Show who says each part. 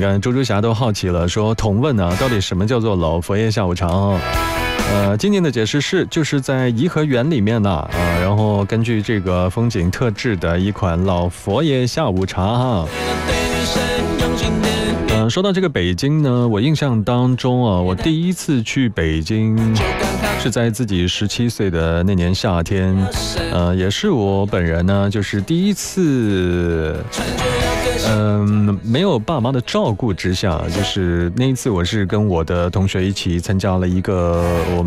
Speaker 1: 看猪猪侠都好奇了，说同问啊，到底什么叫做老佛爷下午茶啊？今年的解释是，就是在颐和园里面呢，然后根据这个风景特制的一款老佛爷下午茶哈。说到这个北京呢，我印象当中啊，我第一次去北京是在自己17岁的那年夏天，也是我本人呢，就是第一次。没有爸妈的照顾之下，就是那一次我是跟我的同学一起参加了一个我